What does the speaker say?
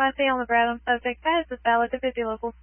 frequency on the Bradham subject. That is a valid to 50 local.